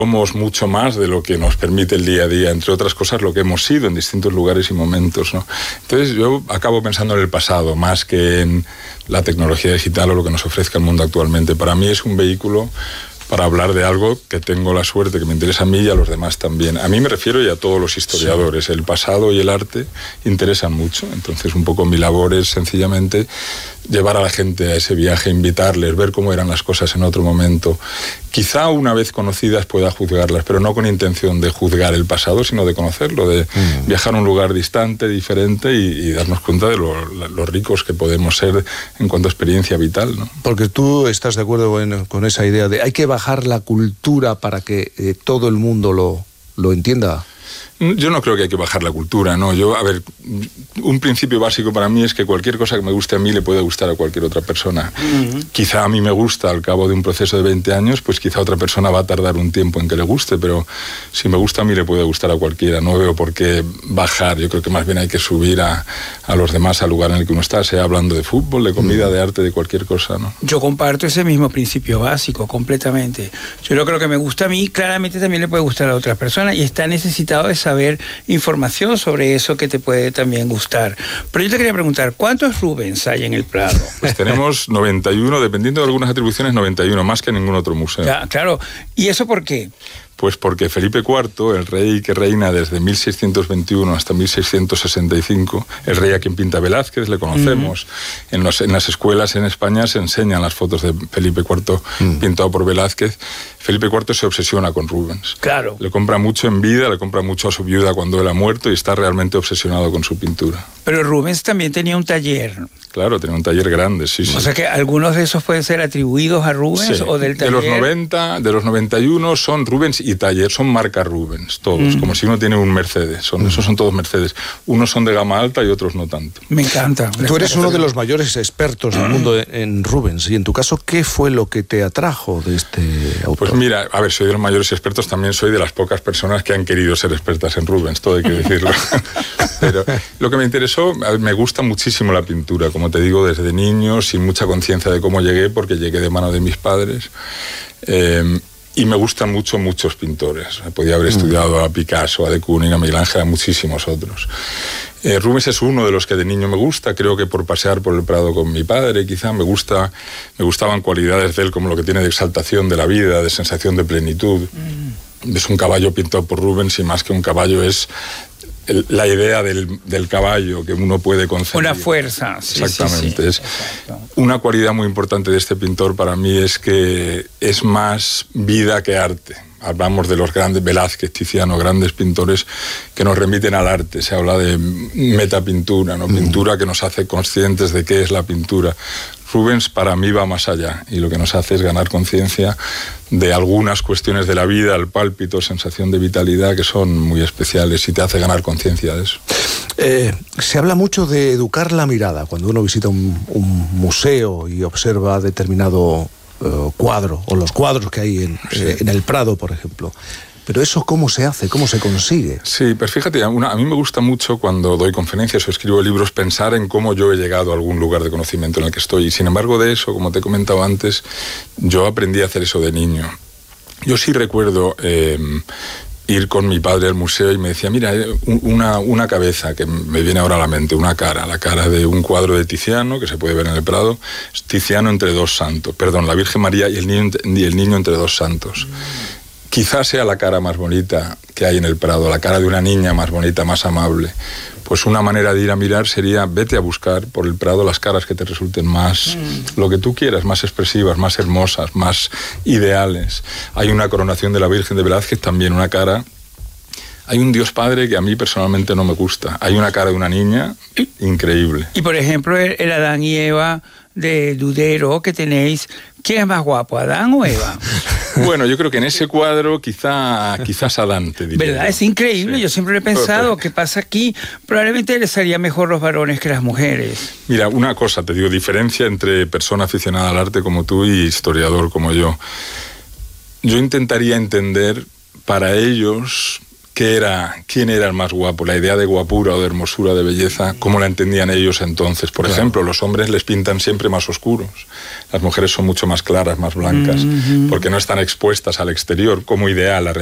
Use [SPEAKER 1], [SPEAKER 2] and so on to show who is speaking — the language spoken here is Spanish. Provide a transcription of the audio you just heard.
[SPEAKER 1] somos mucho más de lo que nos permite el día a día, entre otras cosas lo que hemos sido en distintos lugares y momentos, ¿no? Entonces yo acabo pensando en el pasado más que en la tecnología digital o lo que nos ofrezca el mundo actualmente. Para mí es un vehículo para hablar de algo que tengo la suerte, que me interesa a mí y a los demás también. A mí me refiero y a todos los historiadores. Sí. El pasado y el arte interesan mucho, entonces un poco mi labor es sencillamente llevar a la gente a ese viaje, invitarles, ver cómo eran las cosas en otro momento. Quizá una vez conocidas pueda juzgarlas, pero no con intención de juzgar el pasado, sino de conocerlo, de viajar a un lugar distante, diferente y darnos cuenta de lo ricos que podemos ser en cuanto a experiencia vital, ¿no?
[SPEAKER 2] Porque tú estás de acuerdo con esa idea de hay que bajar la cultura para que todo el mundo lo entienda.
[SPEAKER 1] Yo no creo que hay que bajar la cultura, ¿no? Un principio básico para mí es que cualquier cosa que me guste a mí le puede gustar a cualquier otra persona. Quizá a mí me gusta al cabo de un proceso de 20 años, pues quizá otra persona va a tardar un tiempo en que le guste, pero si me gusta a mí le puede gustar a cualquiera. No veo por qué bajar. Yo creo que más bien hay que subir a los demás al lugar en el que uno está, sea hablando de fútbol, de comida, de arte, de cualquier cosa, ¿no?
[SPEAKER 3] Yo comparto ese mismo principio básico completamente. Yo creo que lo que me gusta a mí claramente también le puede gustar a otras personas y está necesitado de saber información sobre eso que te puede también gustar. Pero yo te quería preguntar, ¿cuántos Rubens hay en el Prado?
[SPEAKER 1] Pues tenemos 91, dependiendo de algunas atribuciones, 91, más que en ningún otro museo.
[SPEAKER 3] Ya, claro. ¿Y eso por qué?
[SPEAKER 1] Pues porque Felipe IV, el rey que reina desde 1621 hasta 1665, el rey a quien pinta Velázquez, le conocemos. En las escuelas en España se enseñan las fotos de Felipe IV pintado por Velázquez. Felipe IV se obsesiona con Rubens.
[SPEAKER 3] Claro.
[SPEAKER 1] Le compra mucho en vida, le compra mucho a su viuda cuando él ha muerto y está realmente obsesionado con su pintura.
[SPEAKER 3] Pero Rubens también tenía un taller.
[SPEAKER 1] Claro, tenía un taller grande, sí.
[SPEAKER 3] O sea que algunos de esos pueden ser atribuidos a Rubens, sí, o del taller.
[SPEAKER 1] De los 91 son Rubens y taller, son marca Rubens, todos, como si uno tiene un Mercedes. Esos son todos Mercedes. Unos son de gama alta y otros no tanto.
[SPEAKER 3] Me encanta.
[SPEAKER 2] Tú eres uno de los mayores expertos del mundo en Rubens, y en tu caso, ¿qué fue lo que te atrajo de este autor?
[SPEAKER 1] Pues mira, a ver, soy de los mayores expertos, también soy de las pocas personas que han querido ser expertas en Rubens, todo hay que decirlo. Pero lo que me interesó, me gusta muchísimo la pintura, como te digo, desde niño, sin mucha conciencia de cómo llegué, porque llegué de mano de mis padres. Y me gustan muchos pintores. Podía haber estudiado a Picasso, a de Kooning, a Miguel Ángel, a muchísimos otros. Rubens es uno de los que de niño me gusta, creo que por pasear por el Prado con mi padre, quizá me gustaban cualidades de él, como lo que tiene de exaltación de la vida, de sensación de plenitud. Es un caballo pintado por Rubens y más que un caballo es la idea del caballo que uno puede concebir.
[SPEAKER 3] Una fuerza.
[SPEAKER 1] Exactamente.
[SPEAKER 3] Sí.
[SPEAKER 1] Una cualidad muy importante de este pintor para mí es que es más vida que arte. Hablamos de los grandes, Velázquez, Tiziano, grandes pintores que nos remiten al arte. Se habla de metapintura, ¿no? Pintura que nos hace conscientes de qué es la pintura. Rubens para mí va más allá y lo que nos hace es ganar conciencia de algunas cuestiones de la vida, el pálpito, sensación de vitalidad que son muy especiales y te hace ganar conciencia de eso.
[SPEAKER 2] Se habla mucho de educar la mirada cuando uno visita un museo y observa determinado cuadro o los cuadros que hay en el Prado, por ejemplo. Pero eso, ¿cómo se hace? ¿Cómo se consigue?
[SPEAKER 1] Sí, pues fíjate, a mí me gusta mucho cuando doy conferencias o escribo libros pensar en cómo yo he llegado a algún lugar de conocimiento en el que estoy. Y sin embargo de eso, como te he comentado antes, yo aprendí a hacer eso de niño. Yo sí recuerdo ir con mi padre al museo y me decía, mira, una cabeza que me viene ahora a la mente, la cara de un cuadro de Tiziano, que se puede ver en el Prado, Tiziano entre dos santos, perdón, la Virgen María y el niño entre dos santos. Quizás sea la cara más bonita que hay en el Prado, la cara de una niña más bonita, más amable. Pues una manera de ir a mirar sería, vete a buscar por el Prado las caras que te resulten más, lo que tú quieras, más expresivas, más hermosas, más ideales. Hay una coronación de la Virgen de Velázquez, también una cara. Hay un Dios Padre que a mí personalmente no me gusta. Hay una cara de una niña increíble.
[SPEAKER 3] Y por ejemplo, el Adán y Eva de Dudero que tenéis, ¿quién es más guapo, Adán o Eva?
[SPEAKER 1] Bueno, yo creo que en ese cuadro quizás Adán, te diría.
[SPEAKER 3] ¿Verdad? Es increíble, sí. Yo siempre he pensado, ¿qué pasa aquí? Probablemente les haría mejor los varones que las mujeres.
[SPEAKER 1] Mira, una cosa, te digo, diferencia entre persona aficionada al arte como tú y historiador como yo. Yo intentaría entender para ellos quién era el más guapo, la idea de guapura o de hermosura, de belleza, cómo la entendían ellos entonces. Por ejemplo, los hombres les pintan siempre más oscuros, las mujeres son mucho más claras, más blancas, porque no están expuestas al exterior como ideal.